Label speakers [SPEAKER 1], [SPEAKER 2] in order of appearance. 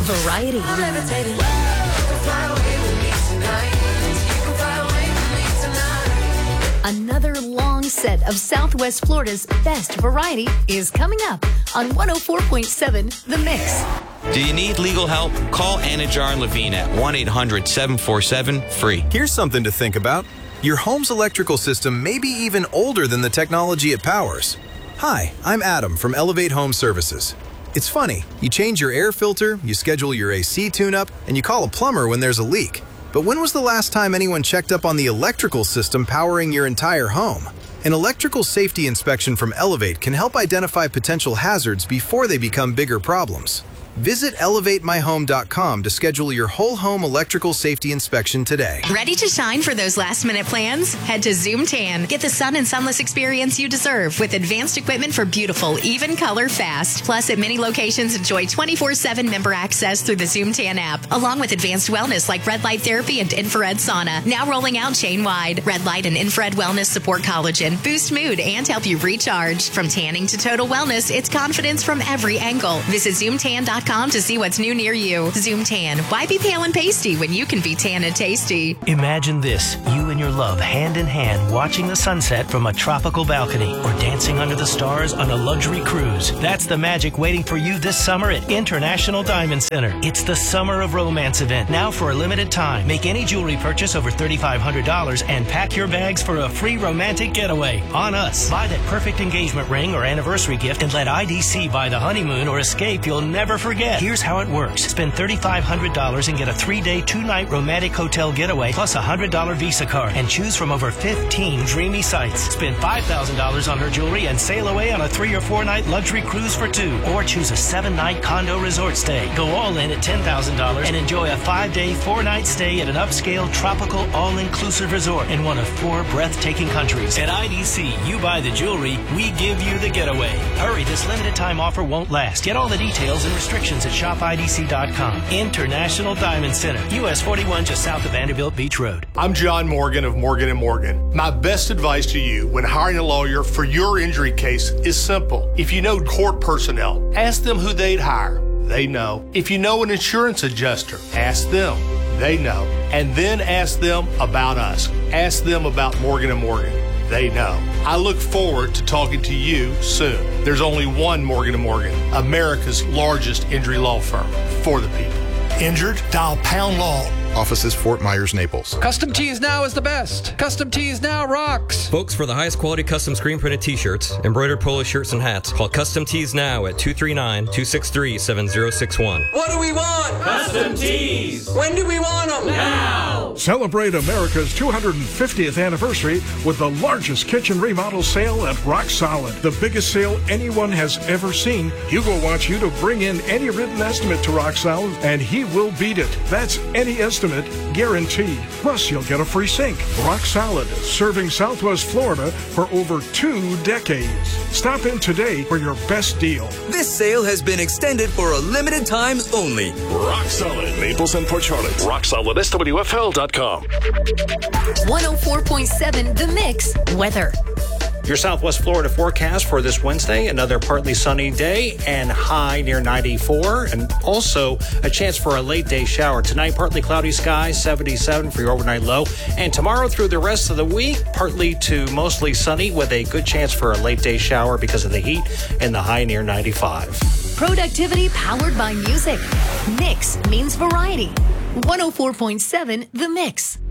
[SPEAKER 1] variety. Another long set of Southwest Florida's best variety is coming up on 104.7 The Mix.
[SPEAKER 2] Do you need legal help? Call Anajar and Levine at 1-800-747-FREE.
[SPEAKER 3] Here's something to think about. Your home's electrical system may be even older than the technology it powers. Hi, I'm Adam from Elevate Home Services. It's funny, you change your air filter, you schedule your AC tune-up, and you call a plumber when there's a leak. But when was the last time anyone checked up on the electrical system powering your entire home? An electrical safety inspection from Elevate can help identify potential hazards before they become bigger problems. Visit ElevateMyHome.com to schedule your whole home electrical safety inspection today.
[SPEAKER 4] Ready to shine for those last-minute plans? Head to Zoom Tan. Get the sun and sunless experience you deserve with advanced equipment for beautiful, even color fast. Plus, at many locations, enjoy 24/7 member access through the Zoom Tan app, along with advanced wellness like red light therapy and infrared sauna. Now rolling out chain-wide. Red light and infrared wellness support collagen, boost mood, and help you recharge. From tanning to total wellness, it's confidence from every angle. Visit ZoomTan.com to see what's new near you. Zoom Tan. Why be pale and pasty when you can be tan and tasty?
[SPEAKER 5] Imagine this, you and your love hand in hand watching the sunset from a tropical balcony or dancing under the stars on a luxury cruise. That's the magic waiting for you this summer at International Diamond Center. It's the Summer of Romance event, now for a limited time. Make any jewelry purchase over $3,500 and pack your bags for a free romantic getaway on us. Buy that perfect engagement ring or anniversary gift and let IDC buy the honeymoon or escape you'll never forget. Here's how it works. Spend $3,500 and get a 3-day, 2-night romantic hotel getaway plus a $100 Visa card and choose from over 15 dreamy sites. Spend $5,000 on her jewelry and sail away on a 3- or 4-night luxury cruise for 2, or choose a 7-night condo resort stay. Go all in at $10,000 and enjoy a 5-day, 4-night stay at an upscale, tropical, all-inclusive resort in one of 4 breathtaking countries. At IDC, you buy the jewelry, we give you the getaway. Hurry, this limited time offer won't last. Get all the details and restrictions at shopidc.com. International Diamond Center, US 41, just south of Vanderbilt Beach Road.
[SPEAKER 6] I'm John Morgan of Morgan & Morgan. My best advice to you when hiring a lawyer for your injury case is simple. If you know court personnel, ask them who they'd hire. They know. If you know an insurance adjuster, ask them. They know. And then ask them about us. Ask them about Morgan & Morgan. They know. I look forward to talking to you soon. There's only one Morgan & Morgan, America's largest injury law firm for the people. Injured? Dial Pound Law.
[SPEAKER 7] Offices Fort Myers, Naples.
[SPEAKER 8] Custom Tees Now is the best. Custom Tees Now rocks.
[SPEAKER 9] Folks, for the highest quality custom screen printed t-shirts, embroidered polo shirts, and hats, call Custom Tees Now at 239-263-7061.
[SPEAKER 8] What do we want?
[SPEAKER 10] Custom Tees.
[SPEAKER 8] When do we want them?
[SPEAKER 10] Now.
[SPEAKER 11] Celebrate America's 250th anniversary with the largest kitchen remodel sale at Rock Solid. The biggest sale anyone has ever seen. Hugo wants you to bring in any written estimate to Rock Solid, and he will beat it. That's any estimate, guaranteed. Plus, you'll get a free sink. Rock Solid, serving Southwest Florida for over 2 decades. Stop in today for your best deal.
[SPEAKER 12] This sale has been extended for a limited time only.
[SPEAKER 13] Rock Solid, Naples and Port Charlotte. RockSolidSWFL.com.
[SPEAKER 1] 104.7 The Mix weather.
[SPEAKER 14] Your Southwest Florida forecast for this Wednesday, another partly sunny day and high near 94, and also a chance for a late day shower. Tonight, partly cloudy skies, 77 for your overnight low. And tomorrow through the rest of the week, partly to mostly sunny with a good chance for a late day shower because of the heat and the high near 95.
[SPEAKER 1] Productivity powered by music. Mix means variety. 104.7 The Mix.